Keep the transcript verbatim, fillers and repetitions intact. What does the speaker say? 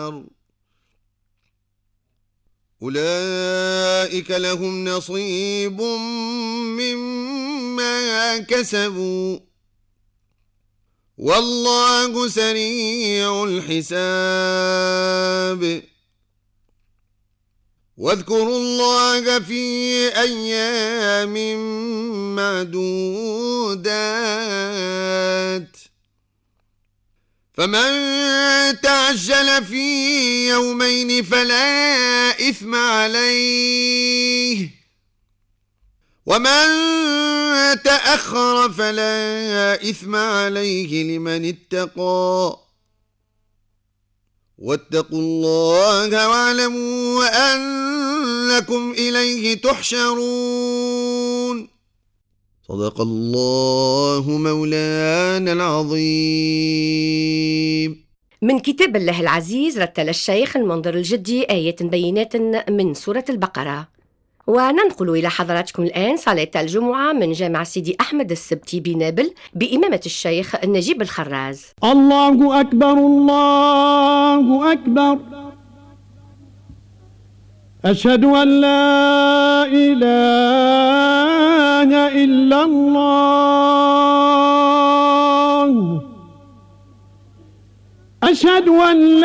النار أولئك لهم نصيب مما كسبوا والله سريع الحساب واذكروا الله في أيام معدودات فمن تعجل في يومين فلا إثم عليه ومن تأخر فلا إثم عليه لمن اتقى واتقوا الله واعلموا أنكم إليه تحشرون صدق الله مولانا العظيم. من كتاب الله العزيز رتل الشيخ المنظر الجدي آيات بينات من سورة البقرة. وننقل إلى حضراتكم الآن صلاة الجمعة من جامع سيدي أحمد السبتي بنابل بإمامة الشيخ نجيب الخراز. الله أكبر الله أكبر أشهد أن لا إله إلا الله أشهد أن